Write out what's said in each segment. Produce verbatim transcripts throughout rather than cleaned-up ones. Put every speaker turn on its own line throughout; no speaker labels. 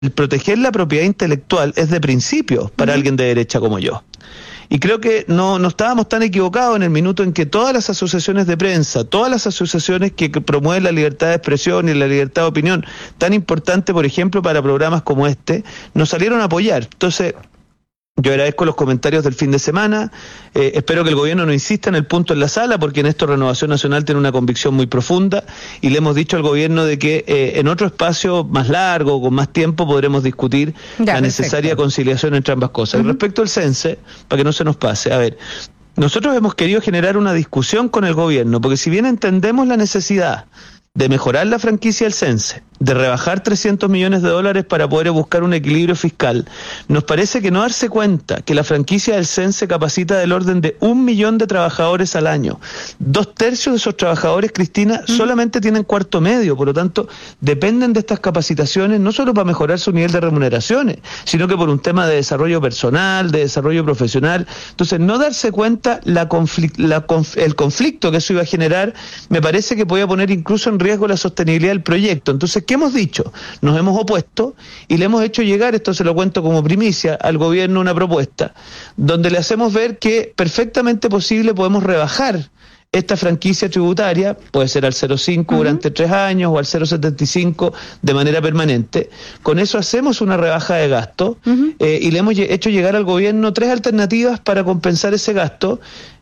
el proteger la propiedad intelectual es de principio para uh-huh. alguien de derecha como yo. Y creo que no, no estábamos tan equivocados en el minuto en que todas las asociaciones de prensa, todas las asociaciones que, que promueven la libertad de expresión y la libertad de opinión, tan importante, por ejemplo, para programas como este, nos salieron a apoyar. Entonces, yo agradezco los comentarios del fin de semana, eh, espero que el gobierno no insista en el punto en la sala, porque en esto Renovación Nacional tiene una convicción muy profunda, y le hemos dicho al gobierno de que eh, en otro espacio más largo, con más tiempo, podremos discutir ya, la necesaria perfecto. conciliación entre ambas cosas. Uh-huh. Y respecto al CENSE, para que no se nos pase, a ver, nosotros hemos querido generar una discusión con el gobierno, porque si bien entendemos la necesidad de mejorar la franquicia del CENSE, de rebajar trescientos millones de dólares para poder buscar un equilibrio fiscal, nos parece que no darse cuenta que la franquicia del CENSE capacita del orden de un millón de trabajadores al año. Dos tercios de esos trabajadores, Cristina, mm. solamente tienen cuarto medio, por lo tanto, dependen de estas capacitaciones no solo para mejorar su nivel de remuneraciones, sino que por un tema de desarrollo personal, de desarrollo profesional. Entonces, no darse cuenta la conflic- la conf- el conflicto que eso iba a generar, me parece que podía poner incluso en riesgo la sostenibilidad del proyecto. Entonces, ¿qué hemos dicho? Nos hemos opuesto y le hemos hecho llegar, esto se lo cuento como primicia, al gobierno una propuesta, donde le hacemos ver que perfectamente posible podemos rebajar esta franquicia tributaria, puede ser al cero coma cinco uh-huh. durante tres años o al cero coma setenta y cinco de manera permanente. Con eso hacemos una rebaja de gasto uh-huh. eh, y le hemos hecho llegar al gobierno tres alternativas para compensar ese gasto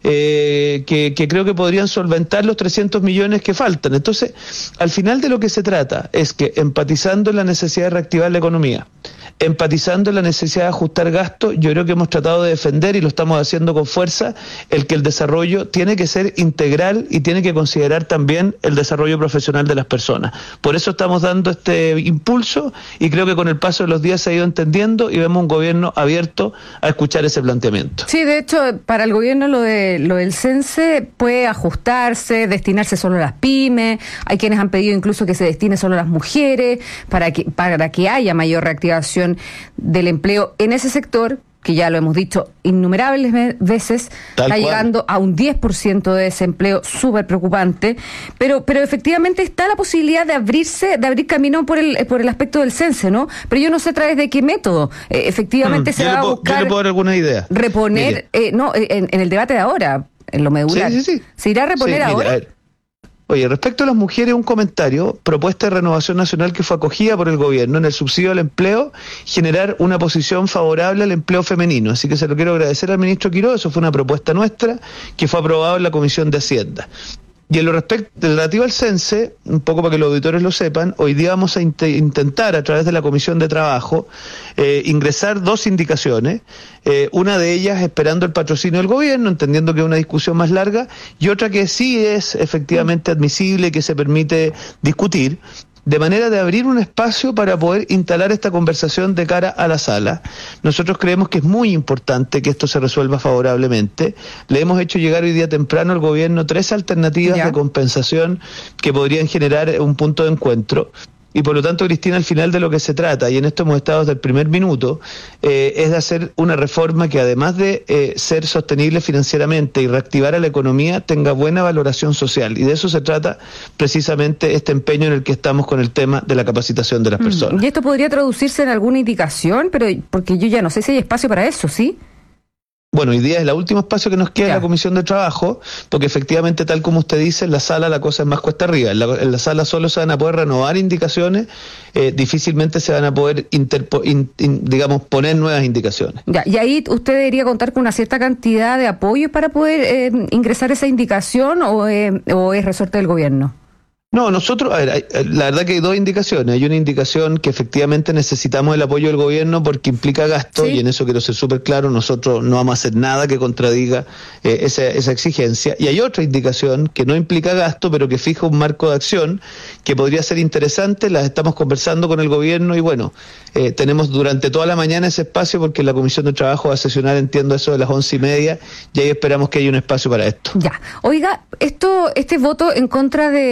eh, que, que creo que podrían solventar los trescientos millones que faltan. Entonces, al final de lo que se trata es que, empatizando en la necesidad de reactivar la economía, empatizando en la necesidad de ajustar gastos, yo creo que hemos tratado de defender, y lo estamos haciendo con fuerza, el que el desarrollo tiene que ser integral y tiene que considerar también el desarrollo profesional de las personas. Por eso estamos dando este impulso, y creo que con el paso de los días se ha ido entendiendo y vemos un gobierno abierto a escuchar ese planteamiento.
Sí, de hecho, para el gobierno lo de lo del CENSE puede ajustarse, destinarse solo a las pymes, hay quienes han pedido incluso que se destine solo a las mujeres, para que, para que haya mayor reactivación del empleo en ese sector, que ya lo hemos dicho innumerables veces, Tal está cual. llegando a un diez por ciento de desempleo, súper preocupante, pero pero efectivamente está la posibilidad de abrirse, de abrir camino por el por el aspecto del CENSE, ¿no? Pero yo no sé a través de qué método. Eh, efectivamente hmm, se va a buscar...
Yo le puedo dar alguna idea.
Reponer, eh, no, en, en el debate de ahora, en lo medular.
Sí, sí, sí.
¿Se irá a reponer sí, ahora?
Mira, Oye, respecto a las mujeres, un comentario, propuesta de Renovación Nacional que fue acogida por el gobierno en el subsidio al empleo, generar una posición favorable al empleo femenino. Así que se lo quiero agradecer al ministro Quiroga, eso fue una propuesta nuestra que fue aprobada en la Comisión de Hacienda. Y en lo respecto, relativo al CENSE, un poco para que los auditores lo sepan, hoy día vamos a int- intentar a través de la Comisión de Trabajo eh, ingresar dos indicaciones, eh, una de ellas esperando el patrocinio del gobierno, entendiendo que es una discusión más larga, y otra que sí es efectivamente admisible, que se permite discutir, de manera de abrir un espacio para poder instalar esta conversación de cara a la sala. Nosotros creemos que es muy importante que esto se resuelva favorablemente. Le hemos hecho llegar hoy día temprano al gobierno tres alternativas ya. de compensación que podrían generar un punto de encuentro. Y por lo tanto, Cristina, al final de lo que se trata, y en esto hemos estado desde el primer minuto, eh, es de hacer una reforma que, además de eh, ser sostenible financieramente y reactivar a la economía, tenga buena valoración social. Y de eso se trata precisamente este empeño en el que estamos con el tema de la capacitación de las personas.
¿Y esto podría traducirse en alguna indicación? Pero porque yo ya no sé si hay espacio para eso, ¿sí?
Bueno, hoy día es el último espacio que nos queda ya. en la Comisión de Trabajo, porque efectivamente, tal como usted dice, en la sala la cosa es más cuesta arriba. En la, en la sala solo se van a poder renovar indicaciones, eh, difícilmente se van a poder, interpo, in, in, digamos, poner nuevas indicaciones.
Ya, y ahí usted debería contar con una cierta cantidad de apoyo para poder eh, ingresar esa indicación, o, eh, o es resorte del gobierno.
No, nosotros, a ver, hay, la verdad que hay dos indicaciones. Hay una indicación que efectivamente necesitamos el apoyo del gobierno porque implica gasto, ¿sí? Y en eso quiero ser súper claro, nosotros no vamos a hacer nada que contradiga eh, esa, esa exigencia. Y hay otra indicación que no implica gasto, pero que fija un marco de acción que podría ser interesante. Las estamos conversando con el gobierno y bueno, eh, tenemos durante toda la mañana ese espacio porque la Comisión de Trabajo va a sesionar, entiendo, eso de las once y media, y ahí esperamos que haya un espacio para esto.
Ya, oiga, esto, este voto en contra de renovación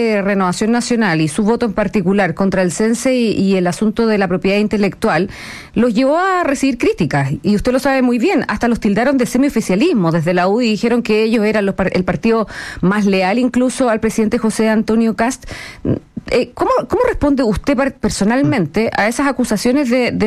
Renovación Nacional y su voto en particular contra el CENSE y, y el asunto de la propiedad intelectual los llevó a recibir críticas, y usted lo sabe muy bien, hasta los tildaron de semioficialismo desde la U D I, dijeron que ellos eran los, el partido más leal incluso al presidente José Antonio Kast. Eh, ¿cómo, ¿Cómo responde usted personalmente a esas acusaciones de, de